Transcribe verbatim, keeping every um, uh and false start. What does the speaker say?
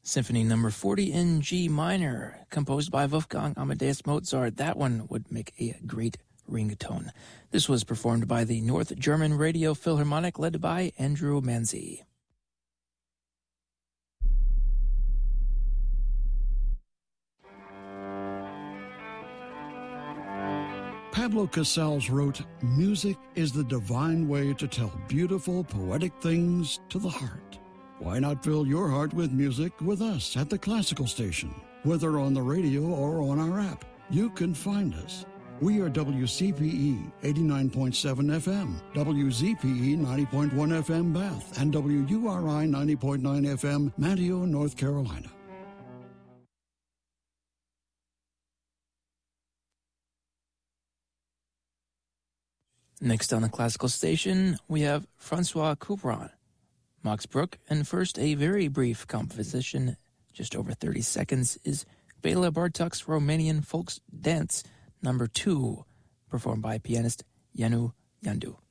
Symphony number forty in G minor, composed by Wolfgang Amadeus Mozart. That one would make a great ringtone. This was performed by the North German Radio Philharmonic, led by Andrew Manzi. Pablo Casals wrote, "Music is the divine way to tell beautiful, poetic things to the heart." Why not fill your heart with music with us at the Classical Station? Whether on the radio or on our app, you can find us. We are W C P E eighty-nine point seven F M, W Z P E ninety point one F M Bath, and W U R I ninety point nine F M Manteo, North Carolina. Next on the Classical Station, we have Francois Couperin, Max Bruch, and first a very brief composition, just over thirty seconds, is Bela Bartok's Romanian Folk Dance number two, performed by pianist Ianu Iandu.